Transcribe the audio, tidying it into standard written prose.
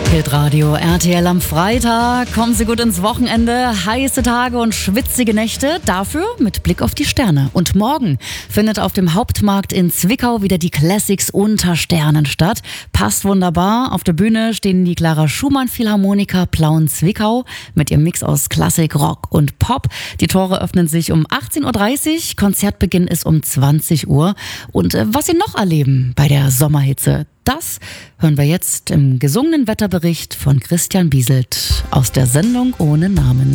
Hitradio RTL am Freitag. Kommen Sie gut ins Wochenende. Heiße Tage und schwitzige Nächte. Dafür mit Blick auf die Sterne. Und morgen findet auf dem Hauptmarkt in Zwickau wieder die Classics unter Sternen statt. Passt wunderbar. Auf der Bühne stehen die Clara Schumann Philharmoniker Plauen Zwickau mit ihrem Mix aus Klassik, Rock und Pop. Die Tore öffnen sich um 18.30 Uhr. Konzertbeginn ist um 20 Uhr. Und was Sie noch erleben bei der Sommerhitze, das hören wir jetzt im gesungenen Wetterbericht von Christian Bieselt aus der Sendung ohne Namen.